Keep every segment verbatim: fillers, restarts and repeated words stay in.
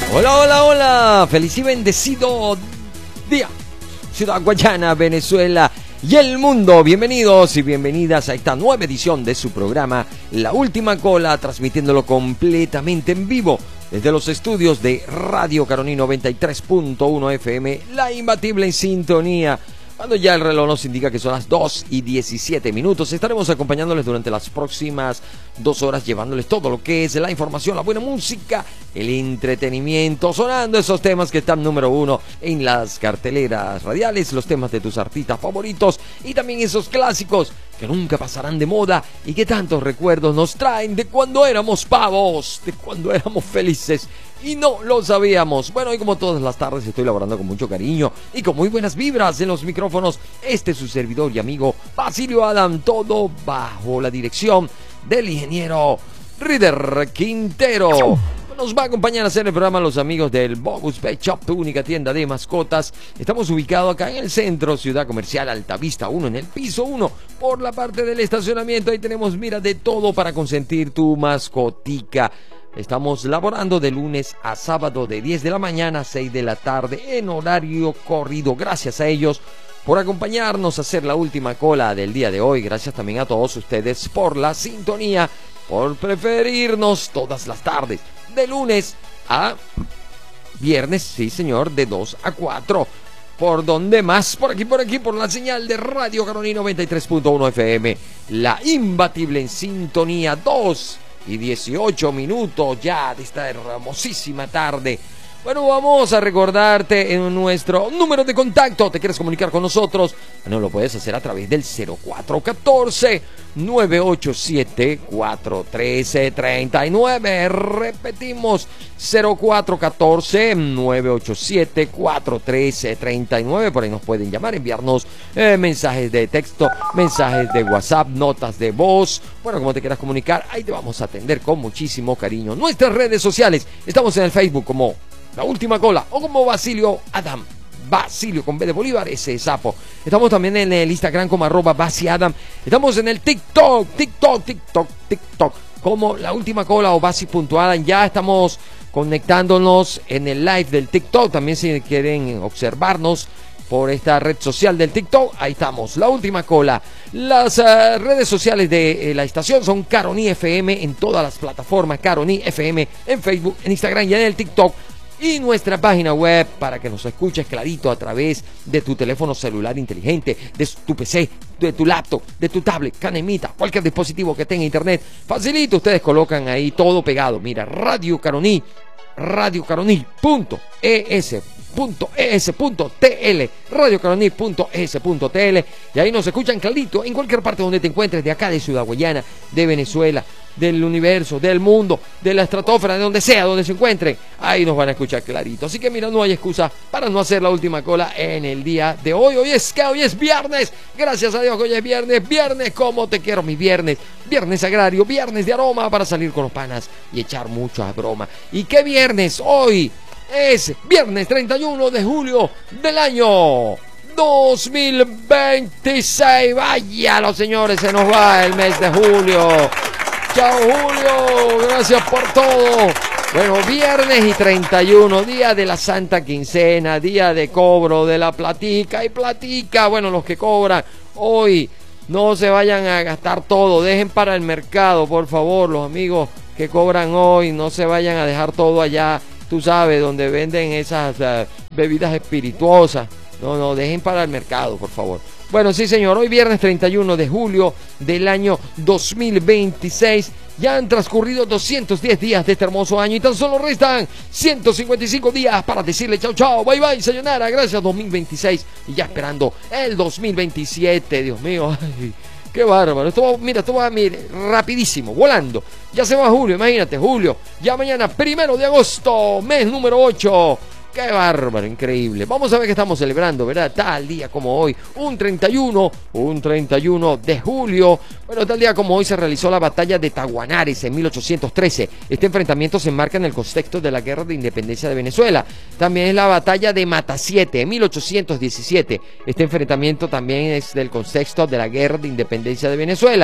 Hola, hola, hola, feliz y bendecido día, Ciudad Guayana, Venezuela y el mundo. Bienvenidos y bienvenidas a esta nueva edición de su programa La Última Cola, transmitiéndolo completamente en vivo desde los estudios de Radio Caroní noventa y tres punto uno F M, la imbatible en sintonía. Cuando ya el reloj nos indica que son las dos y diecisiete minutos, estaremos acompañándoles durante las próximas dos horas, llevándoles todo lo que es la información, la buena música, el entretenimiento, sonando esos temas que están número uno en las carteleras radiales, los temas de tus artistas favoritos y también esos clásicos que nunca pasarán de moda y que tantos recuerdos nos traen de cuando éramos pavos, de cuando éramos felices y no lo sabíamos. Bueno, y como todas las tardes estoy laborando con mucho cariño y con muy buenas vibras en los micrófonos. Este es su servidor y amigo Basilio Adam, todo bajo la dirección del ingeniero Rider Quintero. Nos va a acompañar a hacer el programa los amigos del Bogus Pet Shop, tu única tienda de mascotas. Estamos ubicados acá en el centro, Ciudad Comercial Altavista uno, en el piso uno, por la parte del estacionamiento. Ahí tenemos, mira, de todo para consentir tu mascotica. Estamos laborando de lunes a sábado de diez de la mañana a seis de la tarde en horario corrido. Gracias a ellos por acompañarnos a hacer la última cola del día de hoy. Gracias también a todos ustedes por la sintonía, por preferirnos todas las tardes, de lunes a viernes, sí señor, de dos a cuatro. ¿Por dónde más? Por aquí, por aquí, por la señal de Radio Caroní noventa y tres punto uno F M, la imbatible en sintonía. Dos y dieciocho minutos ya de esta hermosísima tarde. Bueno, vamos a recordarte en nuestro número de contacto. ¿Te quieres comunicar con nosotros? Bueno, lo puedes hacer a través del cero cuatro uno cuatro, nueve ocho siete, cuatro uno tres tres nueve. Repetimos, cero cuatro uno cuatro, nueve ocho siete, cuatro uno tres tres nueve. Por ahí nos pueden llamar, enviarnos eh, mensajes de texto, mensajes de WhatsApp, notas de voz. Bueno, como te quieras comunicar, ahí te vamos a atender con muchísimo cariño. Nuestras redes sociales, estamos en el Facebook como La Última Cola o como Basilio Adam, Basilio con B de Bolívar, ese es sapo. Estamos también en el Instagram como arroba Basi Adam. Estamos en el TikTok, TikTok, TikTok, TikTok como La Última Cola o Basi.Adam. Ya estamos conectándonos en el live del TikTok. También si quieren observarnos por esta red social del TikTok, ahí estamos, La Última Cola. Las uh, redes sociales de eh, la estación son Caroní F M en todas las plataformas, Caroní F M en Facebook, en Instagram y en el TikTok. Y nuestra página web para que nos escuches clarito a través de tu teléfono celular inteligente, de tu P C, de tu laptop, de tu tablet, canemita, cualquier dispositivo que tenga internet. Facilito, ustedes colocan ahí todo pegado. Mira, Radio Caroní, Radio Caroní punto E S punto E S punto T L, Radio Caroní punto E S punto T L, y ahí nos escuchan clarito en cualquier parte donde te encuentres, de acá de Ciudad Guayana, de Venezuela, del universo, del mundo, de la estratosfera, de donde sea, donde se encuentren, ahí nos van a escuchar clarito. Así que mira, no hay excusa para no hacer la última cola en el día de hoy. Hoy es que hoy es viernes, gracias a Dios que hoy es viernes, viernes como te quiero mi viernes, viernes agrario, viernes de aroma para salir con los panas y echar mucha broma. ¿Y qué viernes hoy? Es viernes treinta y uno de julio del año dos mil veintiséis. Vaya, los señores, se nos va el mes de julio. Chao, Julio, gracias por todo. Bueno, viernes y treinta y uno, día de la Santa Quincena, día de cobro de la platica y platica. Bueno, los que cobran hoy, no se vayan a gastar todo, dejen para el mercado, por favor, los amigos que cobran hoy, no se vayan a dejar todo allá. Tú sabes, donde venden esas uh, bebidas espirituosas. No, no, dejen para el mercado, por favor. Bueno, sí, señor, hoy viernes treinta y uno de julio del año dos mil veintiséis. Ya han transcurrido doscientos diez días de este hermoso año y tan solo restan ciento cincuenta y cinco días para decirle chau, chau, bye, bye, sayonara. Gracias, dos mil veintiséis. Y ya esperando el dos mil veintisiete, Dios mío. Ay, qué bárbaro. Esto va, mira, esto va mire, rapidísimo, volando. Ya se va julio, imagínate, julio. Ya mañana, primero de agosto, mes número ocho. Qué bárbaro, increíble. Vamos a ver qué estamos celebrando, ¿verdad? Tal día como hoy, un treinta y uno, un treinta y uno de julio. Bueno, tal día como hoy se realizó la batalla de Taguanares en mil ochocientos trece. Este enfrentamiento se enmarca en el contexto de la Guerra de Independencia de Venezuela. También es la batalla de Matasiete en mil ochocientos diecisiete. Este enfrentamiento también es del contexto de la Guerra de Independencia de Venezuela.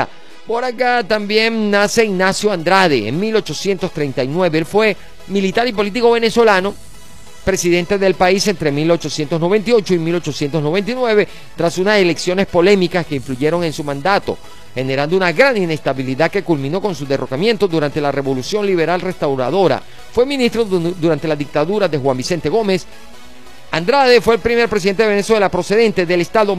Por acá también nace Ignacio Andrade en mil ochocientos treinta y nueve. Él fue militar y político venezolano, presidente del país entre mil ochocientos noventa y ocho y mil ochocientos noventa y nueve, tras unas elecciones polémicas que influyeron en su mandato, generando una gran inestabilidad que culminó con su derrocamiento durante la Revolución Liberal Restauradora. Fue ministro durante la dictadura de Juan Vicente Gómez. Andrade fue el primer presidente de Venezuela procedente del estado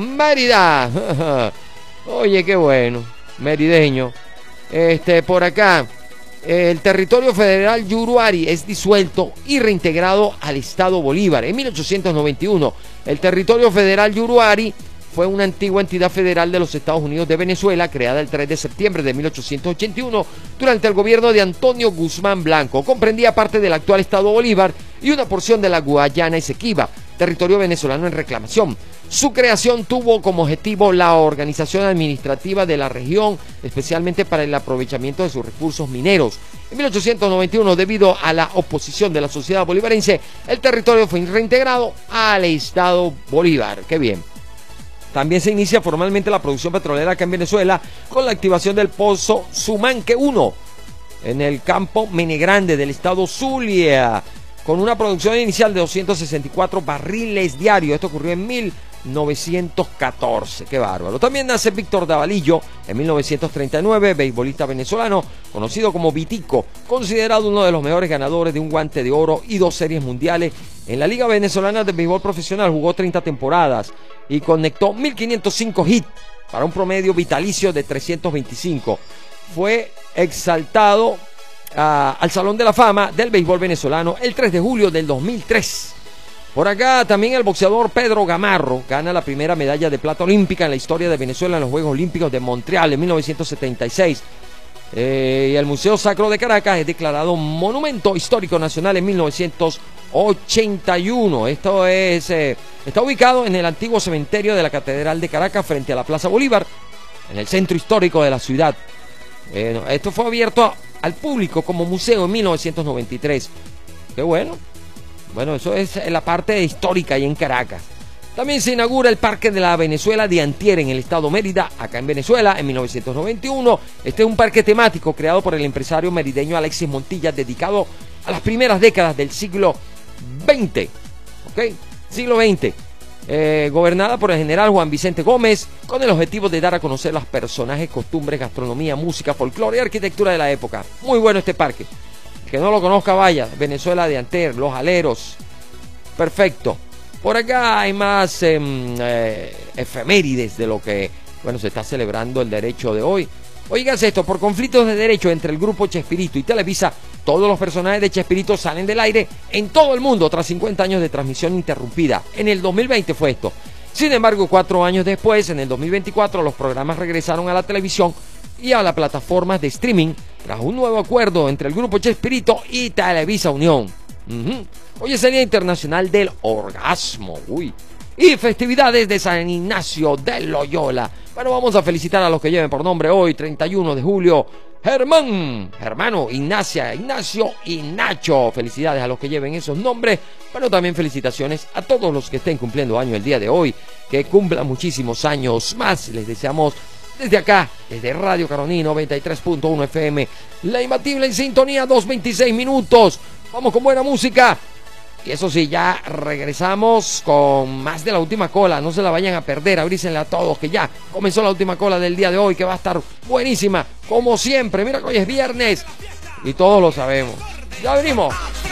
Mérida. Oye, qué bueno, merideño. Este, por acá, el territorio federal Yuruari es disuelto y reintegrado al estado Bolívar. En mil ochocientos noventa y uno, el territorio federal Yuruari fue una antigua entidad federal de los Estados Unidos de Venezuela, creada el tres de septiembre de mil ochocientos ochenta y uno durante el gobierno de Antonio Guzmán Blanco. Comprendía parte del actual estado Bolívar y una porción de la Guayana Esequiba, territorio venezolano en reclamación. Su creación tuvo como objetivo la organización administrativa de la región, especialmente para el aprovechamiento de sus recursos mineros. En mil ochocientos noventa y uno, debido a la oposición de la sociedad bolivarense, el territorio fue reintegrado al estado Bolívar. ¡Qué bien! También se inicia formalmente la producción petrolera acá en Venezuela con la activación del pozo Sumanque uno en el campo Menegrande del estado Zulia, con una producción inicial de doscientos sesenta y cuatro barriles diarios. Esto ocurrió en mil novecientos catorce. ¡Qué bárbaro! También nace Víctor Davalillo en mil novecientos treinta y nueve, beisbolista venezolano, conocido como Vitico, considerado uno de los mejores ganadores de un Guante de Oro y dos series mundiales. En la Liga Venezolana de Béisbol Profesional jugó treinta temporadas y conectó mil quinientos cinco hits para un promedio vitalicio de trescientos veinticinco. Fue exaltado uh, al Salón de la Fama del Béisbol Venezolano el tres de julio del dos mil tres. Por acá también el boxeador Pedro Gamarro gana la primera medalla de plata olímpica en la historia de Venezuela en los Juegos Olímpicos de Montreal en mil novecientos setenta y seis. Eh, y el Museo Sacro de Caracas es declarado Monumento Histórico Nacional en mil novecientos ochenta y uno. Esto es, eh, está ubicado en el antiguo cementerio de la Catedral de Caracas frente a la Plaza Bolívar, en el centro histórico de la ciudad. Eh, esto fue abierto a, al público como museo en mil novecientos noventa y tres. Qué bueno. Bueno, eso es la parte histórica ahí en Caracas. También se inaugura el Parque de la Venezuela de Antier en el estado Mérida, acá en Venezuela, en mil novecientos noventa y uno. Este es un parque temático creado por el empresario merideño Alexis Montilla, dedicado a las primeras décadas del siglo veinte. ¿Ok? Siglo veinte. Eh, gobernada por el general Juan Vicente Gómez, con el objetivo de dar a conocer los personajes, costumbres, gastronomía, música, folclore y arquitectura de la época. Muy bueno este parque. El que no lo conozca, vaya. Venezuela de Antier, Los Aleros. Perfecto. Por acá hay más eh, eh, efemérides de lo que, bueno, se está celebrando el derecho de hoy. Oigan esto, por conflictos de derecho entre el grupo Chespirito y Televisa, todos los personajes de Chespirito salen del aire en todo el mundo tras cincuenta años de transmisión interrumpida. En el dos mil veinte fue esto. Sin embargo, cuatro años después, en el dos mil veinticuatro, los programas regresaron a la televisión y a las plataformas de streaming tras un nuevo acuerdo entre el grupo Chespirito y Televisa Unión. Uh-huh. Hoy es el Día Internacional del Orgasmo. Uy. Y festividades de San Ignacio de Loyola. Bueno, vamos a felicitar a los que lleven por nombre hoy, treinta y uno de julio. Germán, hermano, Ignacia, Ignacio y Nacho. Felicidades a los que lleven esos nombres. Pero también felicitaciones a todos los que estén cumpliendo año el día de hoy. Que cumplan muchísimos años más. Les deseamos desde acá, desde Radio Caroní noventa y tres punto uno F M. La imbatible en sintonía, dos veintiséis minutos. Vamos con buena música. Y eso sí, ya regresamos con más de la última cola. No se la vayan a perder, abrísenla a todos, que ya comenzó la última cola del día de hoy, que va a estar buenísima, como siempre. Mira que hoy es viernes y todos lo sabemos. Ya venimos.